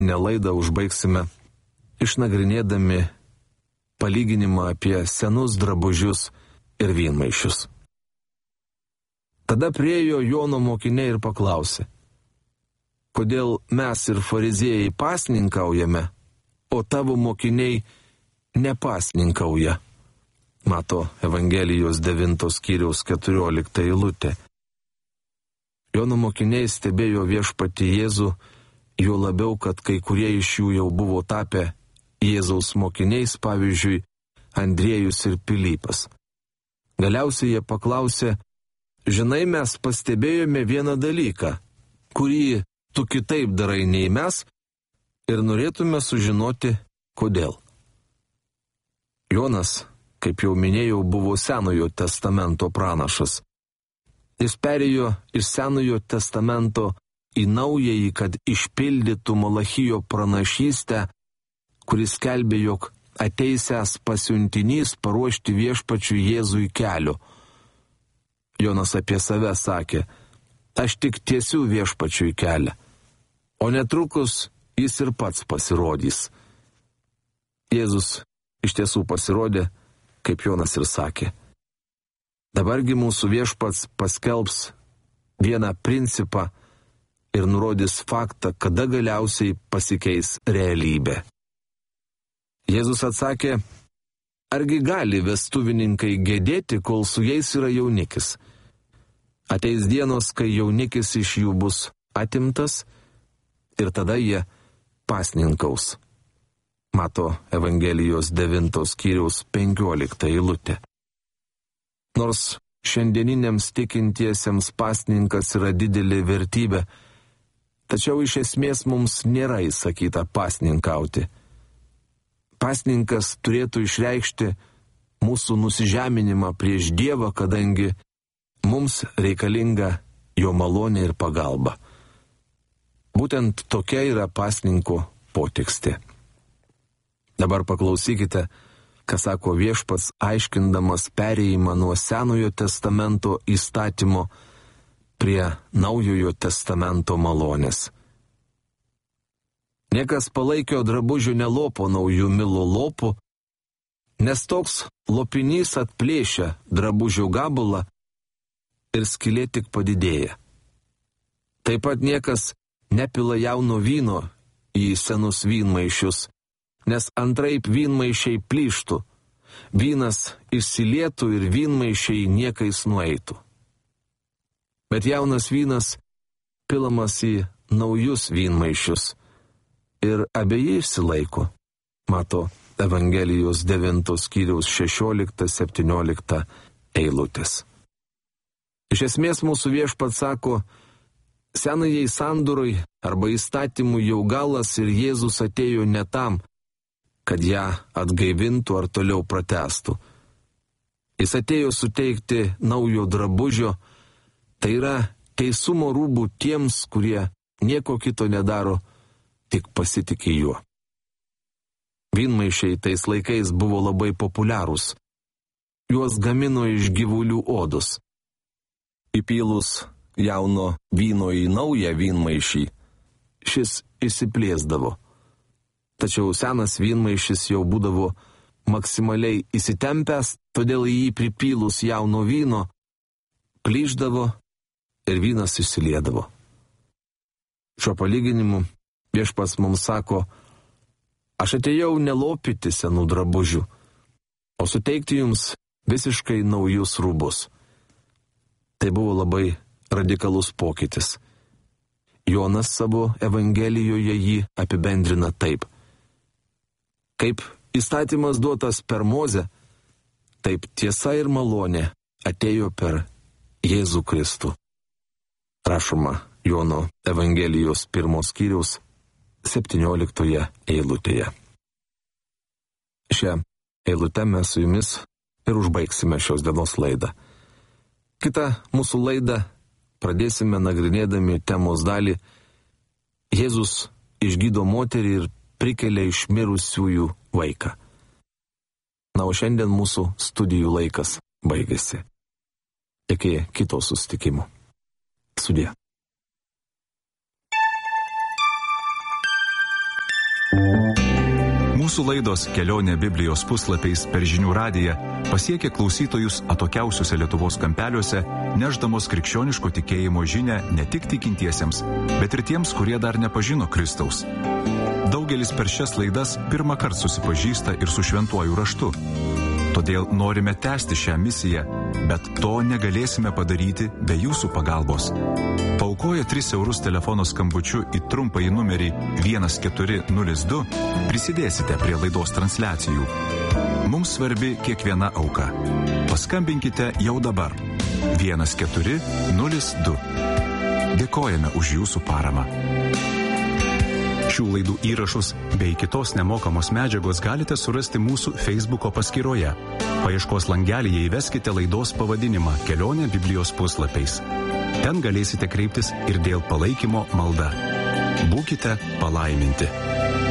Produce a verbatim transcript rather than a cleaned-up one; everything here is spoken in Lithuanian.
nelaidą užbaigsime išnagrinėdami palyginimą apie senus drabužius ir vynmaišius. Tada priėjo Jono mokiniai ir paklausė, kodėl mes ir fariziejai pasninkaujame, o tavo mokiniai nepasninkauja. Mato Evangelijos devintos skyriaus keturiolikta eilutė. Jono mokiniai stebėjo viešpatį Jėzų, juo labiau, kad kai kurie iš jų jau buvo tapę Jėzaus mokiniais, pavyzdžiui, Andriejus ir Pilypas. Galiausiai jie paklausė, žinai, mes pastebėjome vieną dalyką, kurį tu kitaip darai nei mes, ir norėtume sužinoti, kodėl. Jonas, kaip jau minėjau, buvo Senojo testamento pranašas. Jis perėjo iš Senojo testamento į Naująjį, kad išpildytų Malachijo pranašystę, kuris skelbė, jog ateisęs pasiuntinys paruošti viešpačiui Jėzui kelio. Jonas apie save sakė, aš tik tiesiu viešpačiui kelią, o netrukus jis ir pats pasirodys. Jėzus iš tiesų pasirodė, kaip Jonas ir sakė. Dabargi mūsų viešpats paskelbs vieną principą ir nurodys faktą, kada galiausiai pasikeis realybė. Jėzus atsakė, argi gali vestuvininkai gedėti, kol su jais yra jaunikis? Ateis dienos, kai jaunikis iš jų bus atimtas ir tada jie pasninkaus. Mato Evangelijos devintos skyriaus penkiolikta eilutė. Nors šiandieniniams tikintiesiems pasninkas yra didelė vertybė, tačiau iš esmės mums nėra įsakyta pasninkauti. Pasninkas turėtų išreikšti mūsų nusižeminimą prieš Dievą, kadangi mums reikalinga jo malonė ir pagalba. Būtent tokia yra pasninko potekstė. Dabar paklausykite, ką sako viešpats, aiškindamas perėjimą nuo Senojo testamento įstatymo prie Naujojo testamento malonės. Niekas palaikio drabužių nelopo naujų milo lopų, nes toks lopinys atplėšia drabužių gabalą ir skylė tik padidėja. Taip pat niekas nepila jauno vyno į senus vynmaišius, nes antraip vynmaišiai plyštų, vynas išsilietų ir vynmaišiai niekais nueitų. Bet jaunas vynas pilamas į naujus vynmaišius ir abeji išsilaiko. Mato Evangelijos devintos skyriaus šešiolikta septyniolikta eilutės. Iš esmės mūsų viešpats sako, senajai sandūrai arba įstatymų jau galas ir Jėzus atėjo ne tam, kad ją atgaivintų ar toliau pratęstų. Jis atėjo suteikti naujo drabužio, tai yra teisumo rūbų tiems, kurie nieko kito nedaro, tik pasitikė juo. Vynmaišiai tais laikais buvo labai populiarūs. Juos gamino iš gyvulių odos. Įpylus jauno vyno į naują vynmaišį, šis išsiplėsdavo. Tačiau senas vynmaišis jau būdavo maksimaliai įsitempęs, todėl į jį pripylus jauno vyno, plyšdavo ir vynas išsiliedavo. Šiuo palyginimu viešpats mums sako, aš atėjau nelopyti senų drabužių, o suteikti jums visiškai naujus rūbus. Tai buvo labai radikalus pokytis. Jonas savo Evangelijoje jį apibendrina taip. Kaip įstatymas duotas per Mozę, taip tiesa ir malonė atėjo per Jėzų Kristų. Rašoma Jono Evangelijos pirmos skyriaus septynioliktoje eilutėje. Šią eilutę mes su jumis ir užbaigsime šios dienos laidą. Kitą mūsų laidą pradėsime nagrinėdami temos dalį Jėzus išgydo moterį ir prikelia iš mirusiųjų vaiką. Na, o šiandien mūsų studijų laikas baigėsi. Iki kito susitikimo. Sudie. Mūsų laidos Kelionė Biblijos puslapiais per žinių radiją pasiekė klausytojus atokiausiuose Lietuvos kampeliuose, neždamos krikščioniško tikėjimo žinią ne tik tikintiesiems, bet ir tiems, kurie dar nepažino Kristaus. Daugelis per šias laidas pirmą kartą susipažįsta ir su šventuoju raštu. Todėl norime tęsti šią misiją, bet to negalėsime padaryti be jūsų pagalbos. Paaukoję tris eurus telefono skambučiu į trumpąjį numerį vienas keturi nulis du prisidėsite prie laidos transliacijų. Mums svarbi kiekviena auka. Paskambinkite jau dabar. vienas keturi nulis du. Dėkojame už jūsų paramą. Šių laidų įrašus bei kitos nemokamos medžiagos galite surasti mūsų Facebooko paskyroje. Paieškos langelyje įveskite laidos pavadinimą Kelionė Biblijos puslapiais. Ten galėsite kreiptis ir dėl palaikymo malda. Būkite palaiminti.